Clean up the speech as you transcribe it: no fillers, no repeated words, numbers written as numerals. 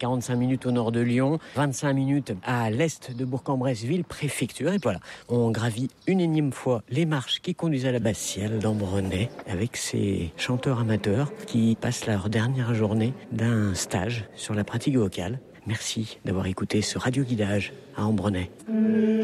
45 minutes au nord de Lyon, 25 minutes à l'est de Bourg-en-Bresse, ville préfecture. Et voilà, on gravit une énième fois les marches qui conduisent à l'abbatiale d'Ambronay avec ces chanteurs amateurs qui passent leur dernière journée d'un stage sur la pratique vocale. Merci d'avoir écouté ce radio-guidage à Ambronay.